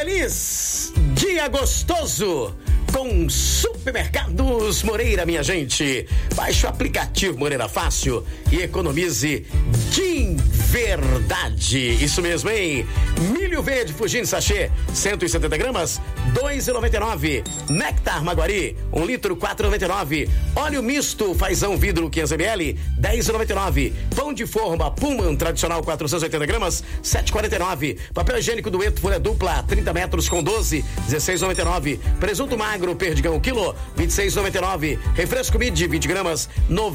Feliz dia gostoso com Supermercados Moreira, minha gente. Baixe o aplicativo Moreira Fácil e economize de verdade. Isso mesmo, hein? Milho verde Fugini sachê, 170 gramas, 2,99. Nectar Maguari, 1 litro, 4,99. Óleo misto Fazão vidro 500 ml, 10,99. Pão de forma Pullman tradicional 480 gramas, 7,49. Papel higiênico Dueto folha dupla 30 metros com 12, 16,99. Presunto magro Perdigão quilo, 26,99. Refresco Mid 20 gramas,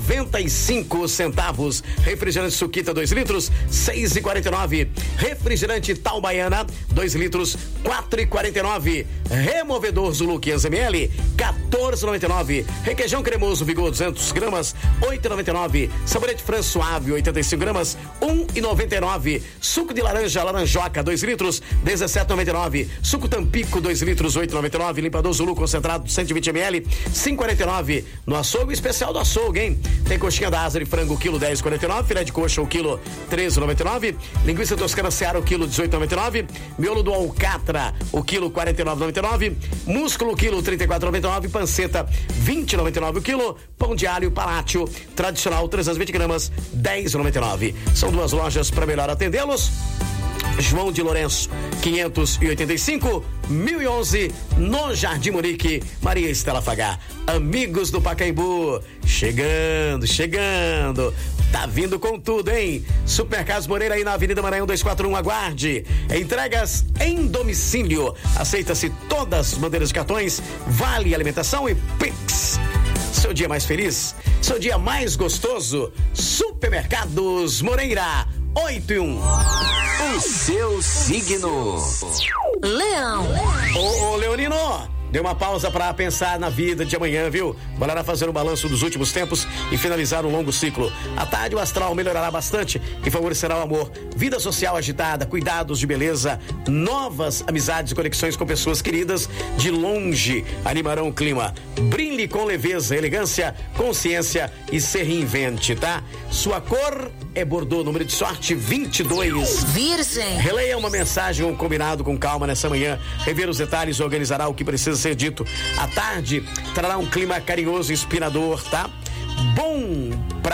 95 centavos. Refrigerante Suquita 2 litros, 6,49. Refrigerante Talbaiana 2 litros, 4,49. Removedor Zulu 500 ml, 14,99. Requeijão cremoso Vigor 200 gramas, 8,99. Sabonete Fran Suave 85 gramas, 1,99. Suco de laranja Laranjoca 2 litros, 17,99. Suco Tampico 2 litros, 8,99. Limpador Zulu concentrado 120 ml, 5,49. No açougue especial do açougue, hein? Tem coxinha da asa de frango quilo 10,49. Filé de coxa o quilo 13,99. Linguiça toscana Seara o quilo 18,99. Miolo do alcatra o quilo 49,99. Músculo quilo 34,99. Panceta 20,99 o quilo. Pão de alho Palácio tradicional 320 gramas, 10,99. São duas lojas para melhor atendê-los. João de Lourenço 585, 1011, no Jardim Monique, Maria Estela Fagá. Amigos do Pacaembu, chegando, tá vindo com tudo, hein? Supermercados Moreira aí na Avenida Maranhão 241, aguarde. Entregas em domicílio, aceita-se todas as bandeiras de cartões, vale alimentação e Pix. Seu dia mais feliz, seu dia mais gostoso, Supermercados Moreira, 8-1. O seu signo. Leão. Ô, Leonino, dê uma pausa para pensar na vida de amanhã, viu? Bora fazer um balanço dos últimos tempos e finalizar um longo ciclo. À tarde o astral melhorará bastante e favorecerá o amor. Vida social agitada, cuidados de beleza, novas amizades e conexões com pessoas queridas de longe animarão o clima. Brilhe com leveza, elegância, consciência e se reinvente, tá? Sua cor é Bordeaux, número de sorte 22. Virgem. Releia uma mensagem ou um combinado com calma nessa manhã. Rever os detalhes e organizará o que precisa ser dito. À tarde trará um clima carinhoso e inspirador, tá? Bom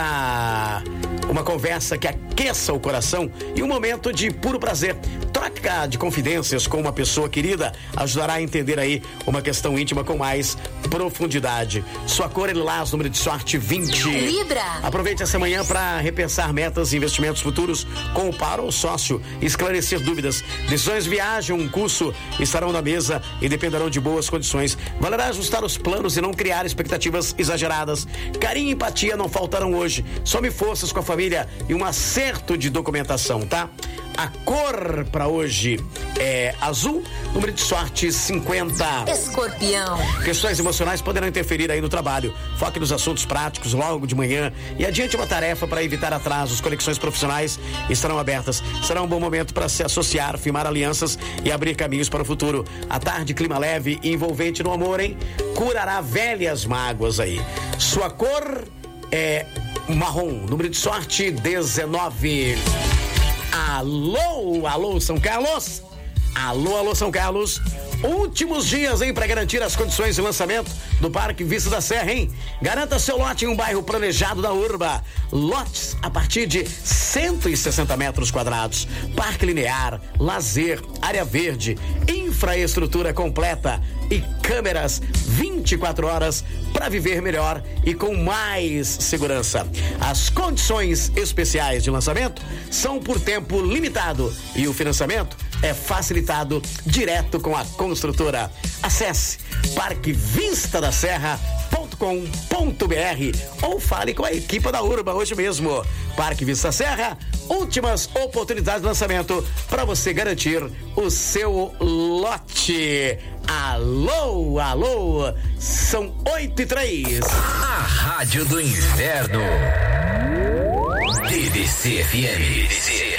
pra uma conversa que aqueça o coração e um momento de puro prazer. Troca de confidências com uma pessoa querida ajudará a entender aí uma questão íntima com mais profundidade. Sua cor é lilás, número de sorte 20. Libra. Aproveite essa manhã para repensar metas e investimentos futuros com o par ou sócio, esclarecer dúvidas. Decisões de viagem, um curso estarão na mesa e dependerão de boas condições. Valerá ajustar os planos e não criar expectativas exageradas. Carinho e empatia não faltarão hoje. Some forças com a família e um acerto de documentação, tá? A cor para hoje é azul, número de sorte 50. Escorpião. Questões emocionais poderão interferir aí no trabalho. Foque nos assuntos práticos logo de manhã e adiante uma tarefa para evitar atrasos. Conexões profissionais estarão abertas. Será um bom momento para se associar, firmar alianças e abrir caminhos para o futuro. À tarde, clima leve e envolvente no amor, hein? Curará velhas mágoas aí. Sua cor é marrom, número de sorte 19. Alô, São Carlos? Alô, São Carlos. Últimos dias, hein, para garantir as condições de lançamento do Parque Vista da Serra, hein? Garanta seu lote em um bairro planejado da Urba. Lotes a partir de 160 metros quadrados. Parque linear, lazer, área verde, infraestrutura completa e câmeras 24 horas para viver melhor e com mais segurança. As condições especiais de lançamento são por tempo limitado e o financiamento é facilitado direto com a construtora. Acesse parquevistadaserra.com.br ou fale com a equipe da Urba hoje mesmo. Parque Vista Serra, últimas oportunidades de lançamento para você garantir o seu lote. Alô, são 8:03. A Rádio do Inverno. DBC FM.